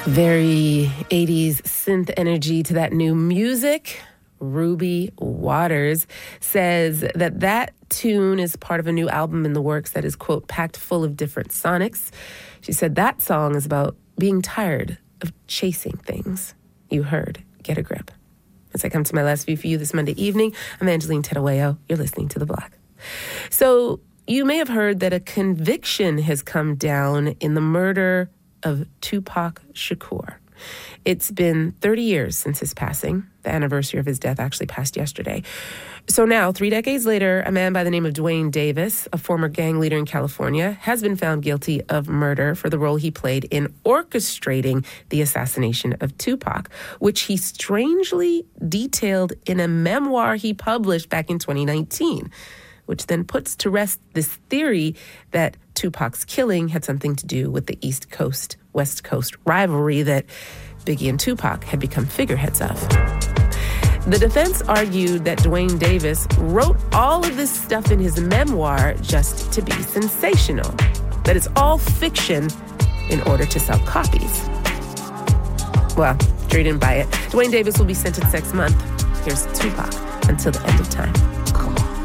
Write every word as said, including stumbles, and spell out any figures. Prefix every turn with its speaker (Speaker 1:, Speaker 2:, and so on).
Speaker 1: Very eighties synth energy to that new music. Ruby Waters says that that tune is part of a new album in the works that is, quote, packed full of different sonics. She said that song is about being tired of chasing things. You heard Get a Grip. As I come to my last view for you this Monday evening, I'm Angeline Tedoeo. You're listening to The Block. So you may have heard that a conviction has come down in the murder of Tupac Shakur. It's been thirty years since his passing. The anniversary of his death actually passed yesterday. So now, three decades later, a man by the name of Duane Davis, a former gang leader in California, has been found guilty of murder for the role he played in orchestrating the assassination of Tupac, which he strangely detailed in a memoir he published back in twenty nineteen, which then puts to rest this theory that Tupac's killing had something to do with the East Coast, West Coast rivalry that Biggie and Tupac had become figureheads of. The defense argued that Duane Davis wrote all of this stuff in his memoir just to be sensational, that it's all fiction in order to sell copies. Well, jury didn't buy it. Duane Davis will be sentenced next month. Here's Tupac, Until the End of Time.